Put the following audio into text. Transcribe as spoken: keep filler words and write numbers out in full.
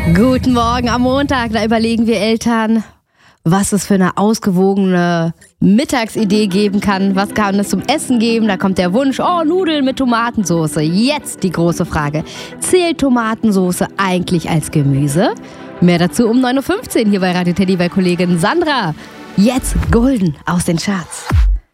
Guten Morgen am Montag, da überlegen wir Eltern, was es für eine ausgewogene Mittagsidee geben kann. Was kann es zum Essen geben? Da kommt der Wunsch, oh, Nudeln mit Tomatensauce. Jetzt die große Frage, zählt Tomatensauce eigentlich als Gemüse? Mehr dazu um neun Uhr fünfzehn hier bei Radio Teddy bei Kollegin Sandra. Jetzt Golden aus den Charts.